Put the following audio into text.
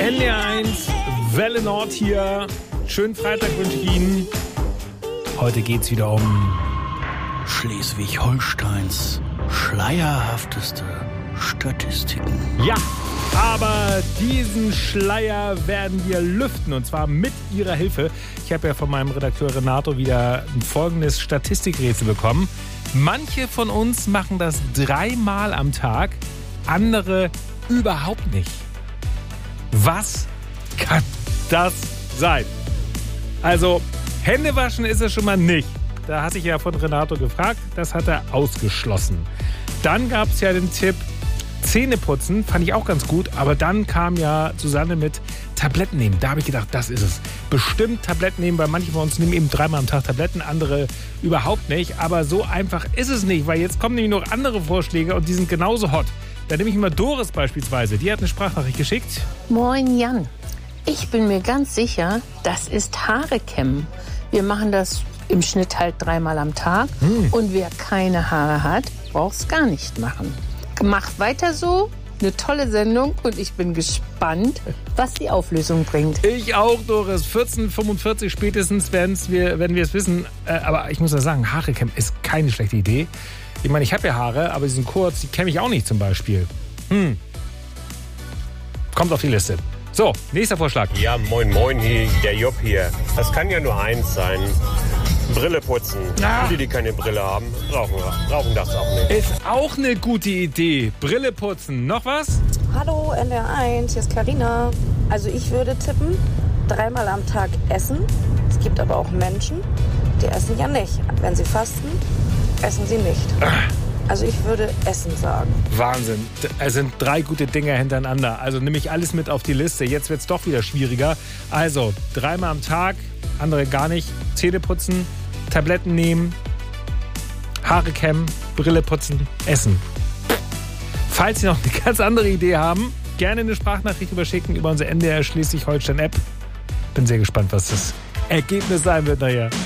NDR1, Welle Nord hier. Schönen Freitag wünsche ich Ihnen. Heute geht's wieder um Schleswig-Holsteins schleierhafteste Statistiken. Ja, aber diesen Schleier werden wir lüften und zwar mit Ihrer Hilfe. Ich habe ja von meinem Redakteur Renato wieder ein folgendes Statistikrätsel bekommen. Manche von uns machen das 3-mal am Tag, andere überhaupt nicht. Was kann das sein? Also, Hände waschen ist es schon mal nicht. Da hatte ich ja von Renato gefragt, das hat er ausgeschlossen. Dann gab es ja den Tipp, Zähne putzen, fand ich auch ganz gut, aber dann kam ja Susanne mit Tabletten nehmen. Da habe ich gedacht, das ist es. Bestimmt Tabletten nehmen, weil manche von uns nehmen eben 3-mal am Tag Tabletten, andere überhaupt nicht. Aber so einfach ist es nicht, weil jetzt kommen nämlich noch andere Vorschläge und die sind genauso hot. Da nehme ich mal Doris beispielsweise. Die hat eine Sprachnachricht geschickt. Moin Jan, ich bin mir ganz sicher, das ist Haare kämmen. Wir machen das im Schnitt halt 3-mal am Tag. Und wer keine Haare hat, braucht es gar nicht machen. Macht weiter so, eine tolle Sendung und ich bin gespannt, was die Auflösung bringt. Ich auch, Doris. 14:45 spätestens werden wir es wissen. Aber ich muss ja sagen, Haare kämmen ist keine schlechte Idee. Ich meine, ich habe ja Haare, aber die sind kurz, die kämme ich auch nicht zum Beispiel. Kommt auf die Liste. So, nächster Vorschlag. Ja, moin moin, hier, der Job hier. Das kann ja nur eins sein. Brille putzen. Die keine Brille haben, brauchen das auch nicht. Ist auch eine gute Idee. Brille putzen. Noch was? Hallo NDR1, hier ist Carina. Also ich würde tippen, 3-mal am Tag essen. Es gibt aber auch Menschen, die essen ja nicht. Wenn sie fasten, essen sie nicht. Also ich würde Essen sagen. Wahnsinn. Es sind 3 gute Dinge hintereinander. Also nehme ich alles mit auf die Liste. Jetzt wird es doch wieder schwieriger. Also 3-mal am Tag, andere gar nicht. Zähne putzen, Tabletten nehmen, Haare kämmen, Brille putzen, essen. Falls Sie noch eine ganz andere Idee haben, gerne eine Sprachnachricht überschicken über unsere NDR Schleswig-Holstein-App. Bin sehr gespannt, was das Ergebnis sein wird nachher.